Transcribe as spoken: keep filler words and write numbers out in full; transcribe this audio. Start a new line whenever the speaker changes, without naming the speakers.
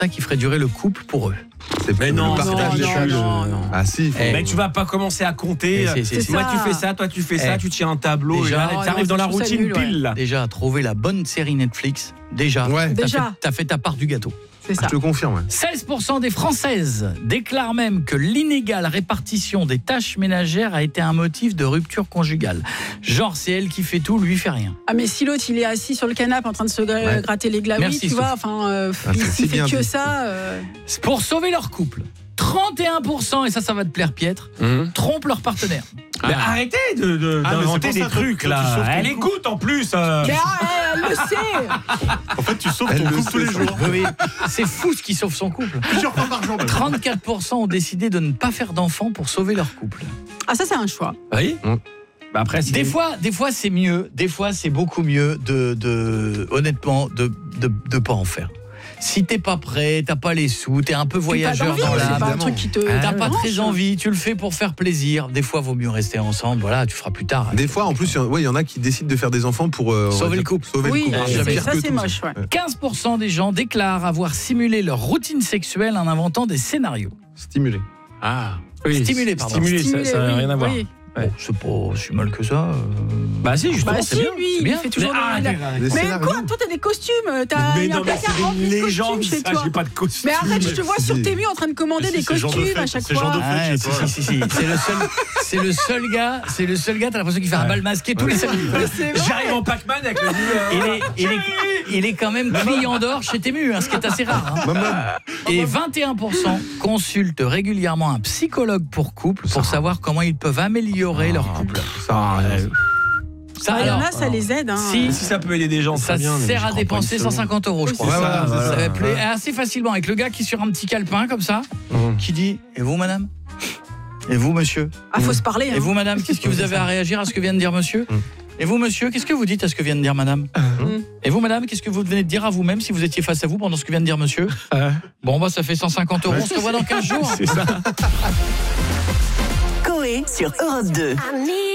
ça qui ferait durer le couple pour eux.
C'est
Mais non,
le partage
non,
des choses.
non, non.
Ah si.
Eh,
Mais tu vas pas commencer à compter.
Eh, c'est- c'est
Toi
ça.
tu fais ça, toi tu fais ça,
Eh.
tu tiens un tableau.
Déjà,
et là,
oh,
t'arrives
non,
dans la
je trouve ça
routine
nul, ouais.
pile là.
Déjà, trouver la bonne série Netflix. Déjà,
Ouais.
t'as
Déjà.
fait, t'as fait ta part du gâteau.
C'est
Ah,
ça.
je te confirme. Ouais.
seize pour cent des Françaises déclarent même que l'inégale répartition des tâches ménagères a été un motif de rupture conjugale. Genre, c'est elle qui fait tout, lui fait rien.
Ah mais si l'autre il est assis sur le canapé en train de se gra-
Ouais.
gratter les glaouis,
Merci,
tu
Sophie.
vois, enfin, euh,
Ah,
il
c'est
s'il fait
bien
que
dit.
ça. euh,
Pour sauver leur couple, trente et un pour cent, et ça, ça va te plaire, Pietre,
Hum.
trompent leur partenaire.
Mais arrêtez de, de-
Ah, mais
d'inventer
c'est
des
pour ça que
trucs
tu
là.
sauves ton
Elle
couple.
écoute en plus. euh.
Mais ah, elle le sait.
En fait, tu sauves
Elle
ton
le
couple tous
sait,
les
ça.
jours.
Oui, c'est fou ce qui sauve son couple.
Plusieurs fois par jour. même.
trente-quatre pour cent ont décidé de ne pas faire d'enfants pour sauver leur couple.
Ah ça c'est un choix.
Oui.
Hum.
Bah après, c'est
Des fois, des fois c'est mieux, des fois c'est beaucoup mieux de, de honnêtement de, de de pas en faire. Si t'es pas prêt, t'as pas les sous, t'es un peu voyageur
T'as pas
dans
d'envie, c'est
l'âme,
pas un
évidemment.
truc qui te.
t'as pas
branche.
très envie, tu le fais pour faire plaisir. Des fois, vaut mieux rester ensemble. Voilà, tu feras plus tard.
Des fois, en plus, il y en- ouais, il y en a qui décident de faire des enfants pour euh, on va
Sauver
dire,
le couple.
Sauver
Oui,
le couple.
Ah,
C'est
jamais.
pire
ça
que
c'est
tout,
moche. Ouais.
quinze pour cent des gens déclarent avoir simulé leur routine sexuelle en inventant des scénarios.
Stimulé.
Ah. Oui,
Stimulé, pardon.
Stimulé,
Stimulé,
ça n'a
oui,
rien à voir.
oui.
Ouais.
Bon, c'est pas si mal que ça. euh.
Bah si, justement,
Bah
c'est
si,
bien.
lui,
c'est
il
bien.
fait toujours.
Mais
des-
arrête,
il a-
arrête.
Des
Mais
scénarios.
quoi, toi t'as des costumes, t'as
Mais
il y a
non,
un
mais
placard
c'est
rempli
une
de
légende,
costumes chez
ça,
toi.
j'ai pas de costume.
Mais arrête, je te vois sur
Si.
tes murs en train de commander
Mais
des
c'est- c'est genre de
costumes à
fête,
chaque
c'est genre
fois.
de
Ouais,
chez
si,
toi.
si, si, si. C'est le seul, c'est le seul gars, c'est le seul gars. T'as l'impression qu'il fait un bal masqué tous les samedis.
Mais c'est vrai.
J'arrive en Pac-Man avec le
Il est, il est, il est quand même client d'or chez Temu, hein, ce qui est assez rare. hein.
Maman.
Et vingt et un pour cent consultent régulièrement un psychologue pour couple pour savoir comment ils peuvent améliorer leur couple.
Ça, euh,
Ça,
Ah, il y en
alors,
a, ça les aide. Hein.
si
Si ça peut aider des gens,
ça
très bien. mais
sert
j'y
à
crois pas
dépenser
une
cent
seconde.
cinquante euros, je
Oui,
crois.
c'est
ça,
ça,
voilà,
ça
voilà.
plaît assez facilement avec le gars qui est sur un petit calepin comme ça,
Hum.
qui dit « Et vous, madame ? Et vous, monsieur ?
Ah, faut se parler.
Et
hein.
vous, madame, qu'est-ce que vous avez à réagir à ce que vient de dire monsieur ?
Hum.
Et vous, monsieur, qu'est-ce que vous dites à ce que vient de dire madame ?
Hum.
Et vous, madame, qu'est-ce que vous venez de dire à vous-même si vous étiez face à vous pendant ce que vient de dire monsieur ? Bon, bah, ça fait cent cinquante euros. On se revoit dans quinze jours.
C'est ça.
Coé sur Europe deux.